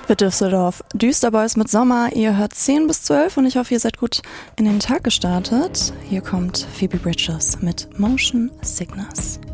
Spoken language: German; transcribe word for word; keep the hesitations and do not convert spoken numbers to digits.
für Düsseldorf. Düsterboys mit Sommer. Ihr hört zehn bis zwölf und ich hoffe, ihr seid gut in den Tag gestartet. Hier kommt Phoebe Bridgers mit Motion Sickness.